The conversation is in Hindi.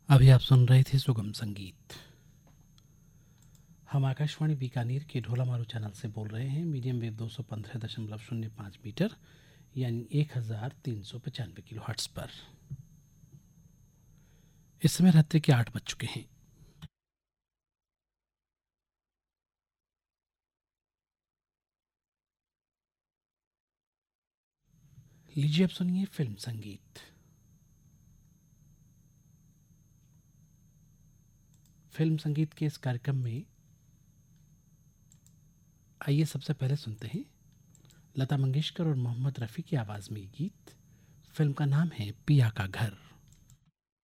अभी आप सुन रहे थे सुगम संगीत। हम आकाशवाणी बीकानेर के ढोला मारू चैनल से बोल रहे हैं। मीडियम वेव 215.05 मीटर यानी 1395 किलो हर्ट्स पर। इस समय रात्रि के 8 बज चुके हैं। लीजिए अब सुनिए फिल्म संगीत। फिल्म संगीत के इस कार्यक्रम में आइए सबसे पहले सुनते हैं लता मंगेशकर और मोहम्मद रफ़ी की आवाज़ में ये गीत। फिल्म का नाम है पिया का घर।